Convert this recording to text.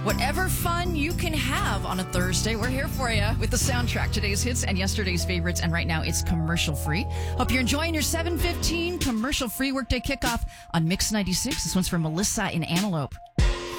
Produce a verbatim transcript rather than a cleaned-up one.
Whatever fun you can have on a Thursday, we're here for you with the soundtrack, today's hits and yesterday's favorites. And right now it's commercial free. Hope you're enjoying your seven fifteen commercial free workday kickoff on Mix ninety-six. This one's from Melissa in Antelope.